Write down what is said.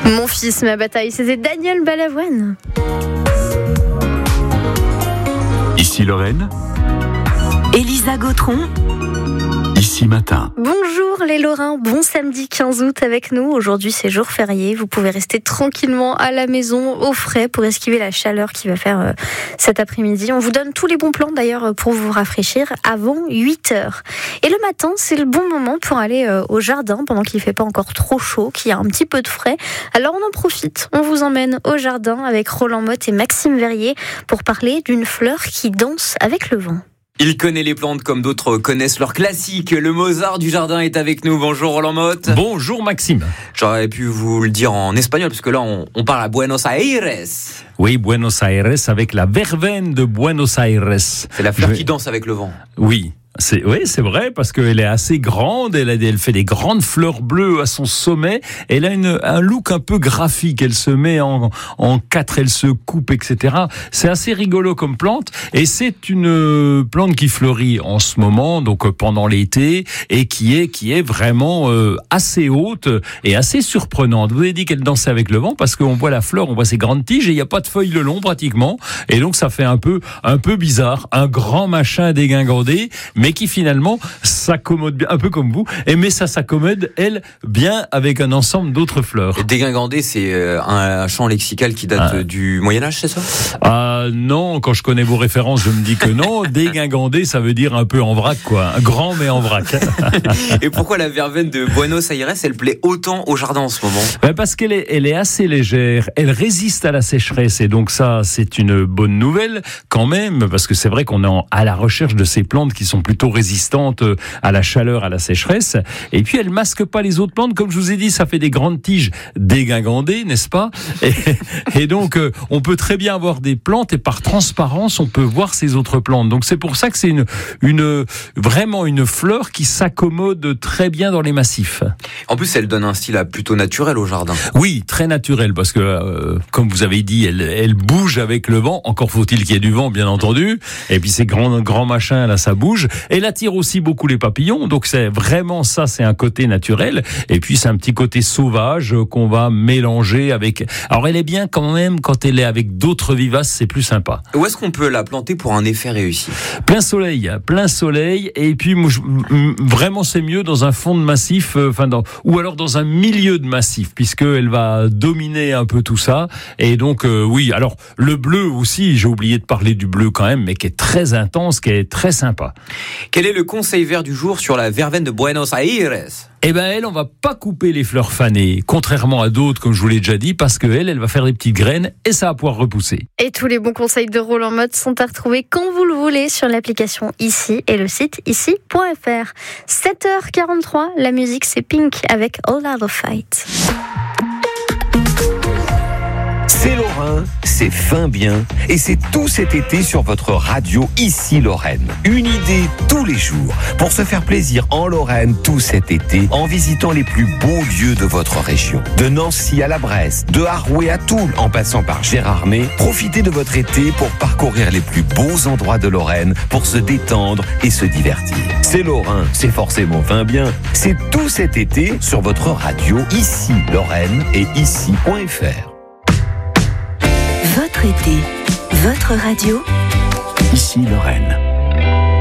Mon fils, ma bataille, c'était Daniel Balavoine. Ici Lorraine, Elisa Gautron. Ici Matin. Bonjour les Lorrains, bon samedi 15 août avec nous. Aujourd'hui c'est jour férié, vous pouvez rester tranquillement à la maison au frais pour esquiver la chaleur qui va faire cet après-midi. On vous donne tous les bons plans d'ailleurs pour vous rafraîchir avant 8h. Et le matin c'est le bon moment pour aller au jardin pendant qu'il ne fait pas encore trop chaud, qu'il y a un petit peu de frais. Alors on en profite, on vous emmène au jardin avec Roland Motte et Maxime Verrier pour parler d'une fleur qui danse avec le vent. Il connaît les plantes comme d'autres connaissent leurs classiques. Le Mozart du jardin est avec nous. Bonjour Roland Motte. Bonjour Maxime. J'aurais pu vous le dire en espagnol, parce que là on parle à Buenos Aires. Oui, Buenos Aires avec la verveine de Buenos Aires. C'est la fleur qui danse avec le vent. Oui. C'est vrai, parce qu'elle est assez grande, elle fait des grandes fleurs bleues à son sommet, elle a un look un peu graphique, elle se met en quatre, elle se coupe, etc. C'est assez rigolo comme plante, et c'est une plante qui fleurit en ce moment, donc pendant l'été, et qui est vraiment assez haute et assez surprenante. Vous avez dit qu'elle dansait avec le vent, parce qu'on voit la fleur, on voit ses grandes tiges, et il n'y a pas de feuilles le long pratiquement, et donc ça fait un peu bizarre, un grand machin dégingandé, mais qui finalement s'accommode bien, un peu comme vous, mais ça s'accommode, elle, bien avec un ensemble d'autres fleurs. Et dégingandé, c'est un champ lexical qui date du Moyen-Âge, c'est ça ? Non, quand je connais vos références, je me dis que non. Dégingandé, ça veut dire un peu en vrac, quoi. Grand, mais en vrac. Et pourquoi la verveine de Buenos Aires, elle plaît autant au jardin en ce moment ? Parce qu'elle est assez légère, elle résiste à la sécheresse, et donc ça, c'est une bonne nouvelle quand même, parce que c'est vrai qu'on est à la recherche de ces plantes qui sont plutôt résistantes à la chaleur, à la sécheresse. Et puis, elle masque pas les autres plantes. Comme je vous ai dit, ça fait des grandes tiges dégingandées, n'est-ce pas ? Et donc, on peut très bien avoir des plantes, et par transparence, on peut voir ces autres plantes. Donc, c'est pour ça que c'est vraiment une fleur qui s'accommode très bien dans les massifs. En plus, elle donne un style plutôt naturel au jardin. Oui, très naturel, parce que, comme vous avez dit, elle bouge avec le vent. Encore faut-il qu'il y ait du vent, bien entendu. Et puis, ces grands machins, là, ça bouge. Elle attire aussi beaucoup les papillons, donc c'est vraiment ça, c'est un côté naturel. Et puis c'est un petit côté sauvage qu'on va mélanger avec. Alors elle est bien quand même quand elle est avec d'autres vivaces, c'est plus sympa. Où est-ce qu'on peut la planter pour un effet réussi ? Plein soleil. Et puis vraiment c'est mieux dans un fond de massif, ou alors dans un milieu de massif, puisque elle va dominer un peu tout ça. Et donc oui, alors le bleu aussi, j'ai oublié de parler du bleu quand même, mais qui est très intense, qui est très sympa. Quel est le conseil vert du jour sur la verveine de Buenos Aires ? Elle, on va pas couper les fleurs fanées, contrairement à d'autres, comme je vous l'ai déjà dit, parce que elle va faire des petites graines et ça va pouvoir repousser. Et tous les bons conseils de Roland Motte sont à retrouver quand vous le voulez sur l'application Ici et le site ici.fr. 7h43, la musique c'est Pink avec All Out of Fight. C'est Lorrain, c'est fin bien, et c'est tout cet été sur votre radio Ici Lorraine. Une idée tous les jours pour se faire plaisir en Lorraine tout cet été en visitant les plus beaux lieux de votre région. De Nancy à la Bresse, de Haroué à Toul, en passant par Gérardmer, profitez de votre été pour parcourir les plus beaux endroits de Lorraine pour se détendre et se divertir. C'est Lorrain, c'est forcément fin bien, c'est tout cet été sur votre radio Ici Lorraine et ici.fr. Votre été, votre radio. Ici Lorraine.